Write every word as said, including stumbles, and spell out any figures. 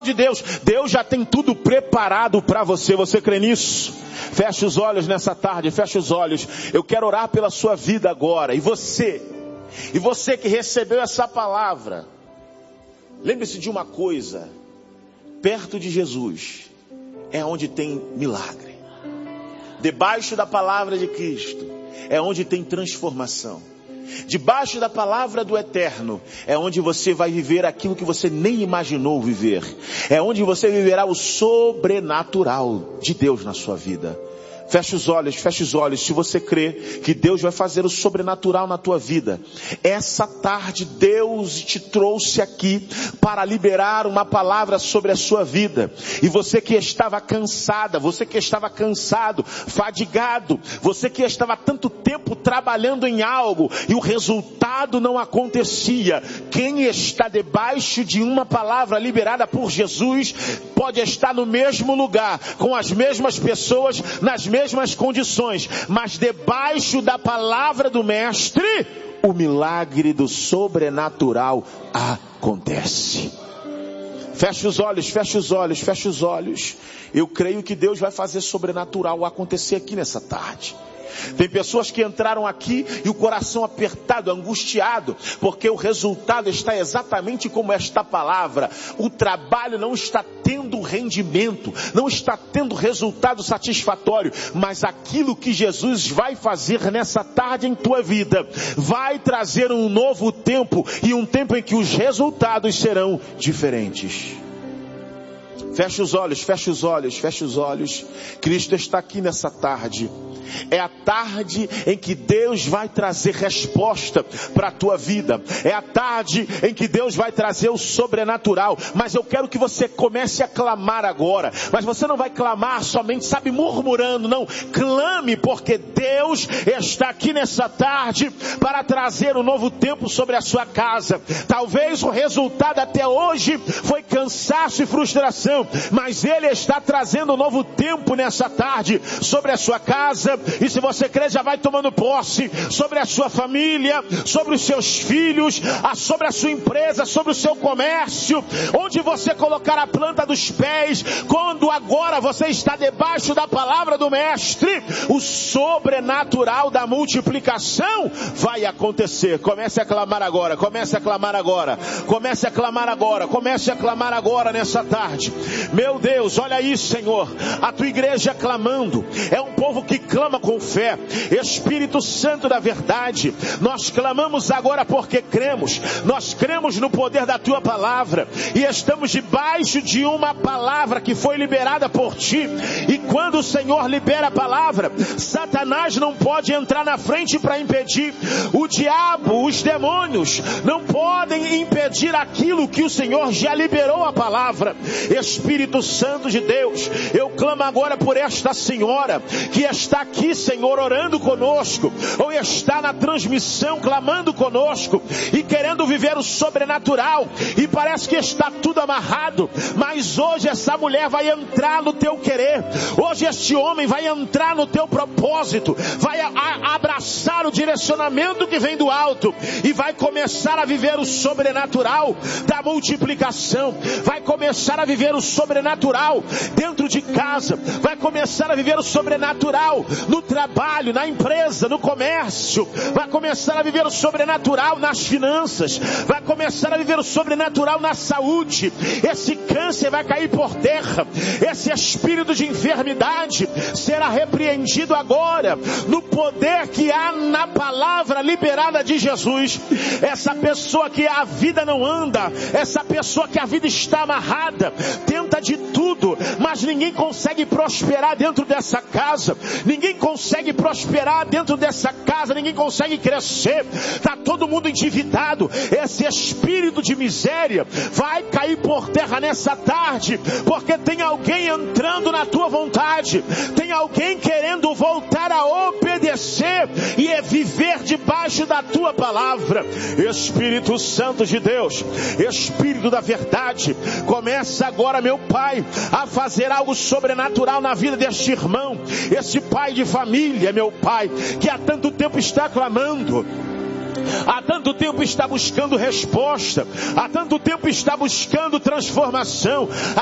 de Deus, Deus já tem tudo preparado para você. Você crê nisso? Feche os olhos nessa tarde, feche os olhos. Eu quero orar pela sua vida agora. E você, e você que recebeu essa palavra, lembre-se de uma coisa: perto de Jesus é onde tem milagre. Debaixo da palavra de Cristo é onde tem transformação. Debaixo da palavra do Eterno é onde você vai viver aquilo que você nem imaginou viver. É onde você viverá o sobrenatural de Deus na sua vida. Feche os olhos, feche os olhos. Se você crê que Deus vai fazer o sobrenatural na tua vida, essa tarde Deus te trouxe aqui para liberar uma palavra sobre a sua vida. E você que estava cansada, você que estava cansado, fadigado, você que estava tanto tempo trabalhando em algo e o resultado não acontecia, quem está debaixo de uma palavra liberada por Jesus pode estar no mesmo lugar, com as mesmas pessoas, nas mesmas mesmas condições, mas debaixo da palavra do Mestre, o milagre do sobrenatural acontece. Feche os olhos, feche os olhos, feche os olhos. Eu creio que Deus vai fazer sobrenatural acontecer aqui nessa tarde. Tem pessoas que entraram aqui e o coração apertado, angustiado, porque o resultado está exatamente como esta palavra. O trabalho não está tendo rendimento, não está tendo resultado satisfatório, mas aquilo que Jesus vai fazer nessa tarde em tua vida, vai trazer um novo tempo, e um tempo em que os resultados serão diferentes. Feche os olhos, feche os olhos, feche os olhos. Cristo está aqui nessa tarde. É a tarde em que Deus vai trazer resposta para a tua vida. É a tarde em que Deus vai trazer o sobrenatural. Mas eu quero que você comece a clamar agora. Mas você não vai clamar somente, sabe, murmurando. Não, clame, porque Deus está aqui nessa tarde para trazer um novo tempo sobre a sua casa. Talvez o resultado até hoje foi cansaço e frustração, mas Ele está trazendo um novo tempo nessa tarde sobre a sua casa. E se você crê, já vai tomando posse sobre a sua família, sobre os seus filhos, sobre a sua empresa, sobre o seu comércio, onde você colocar a planta dos pés. Quando agora você está debaixo da palavra do Mestre, o sobrenatural da multiplicação vai acontecer. Comece a clamar agora, comece a clamar agora, comece a clamar agora, comece a clamar agora nessa tarde. Meu Deus, olha aí, Senhor, a tua igreja clamando. É um povo que clama com fé. Espírito Santo da verdade, nós clamamos agora porque cremos. Nós cremos no poder da tua palavra e estamos debaixo de uma palavra que foi liberada por ti. E quando o Senhor libera a palavra, Satanás não pode entrar na frente para impedir. O diabo, os demônios não podem impedir aquilo que o Senhor já liberou a palavra. Espírito Santo de Deus, eu clamo agora por esta senhora que está aqui, Senhor, orando conosco, ou está na transmissão clamando conosco e querendo viver o sobrenatural, e parece que está tudo amarrado, mas hoje essa mulher vai entrar no teu querer, hoje este homem vai entrar no teu propósito, vai a, a, abraçar o direcionamento que vem do alto e vai começar a viver o sobrenatural da multiplicação, vai começar a viver o sobrenatural dentro de casa, vai começar a viver o sobrenatural no trabalho, na empresa, no comércio, vai começar a viver o sobrenatural nas finanças, vai começar a viver o sobrenatural na saúde. Esse câncer vai cair por terra, esse espírito de enfermidade será repreendido agora, no poder que há na palavra liberada de Jesus. Essa pessoa que a vida não anda, essa pessoa que a vida está amarrada, tenta de tudo, mas ninguém consegue prosperar dentro dessa casa, ninguém consegue prosperar dentro dessa casa, ninguém consegue crescer, está todo mundo endividado. Esse espírito de miséria vai cair por terra nessa tarde, porque tem alguém entrando na tua vontade, tem alguém querendo voltar a obedecer e é viver debaixo da tua palavra. Espírito Santo de Deus, Espírito da verdade, começa agora, meu Pai, a fazer algo sobrenatural na vida deste irmão, esse pai de família, meu Pai, que há tanto tempo está clamando. há tanto tempo está buscando resposta, há tanto tempo está buscando transformação,